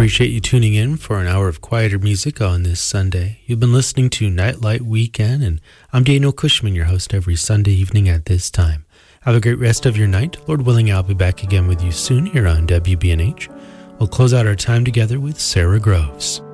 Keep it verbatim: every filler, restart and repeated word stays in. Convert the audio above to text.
appreciate you tuning in for an hour of quieter music on this Sunday. You've been listening to Nightlight Weekend, and I'm Daniel Cushman, your host every Sunday evening at this time. Have a great rest of your night. Lord willing, I'll be back again with you soon here on W B N H. We'll close out our time together with Sarah Groves.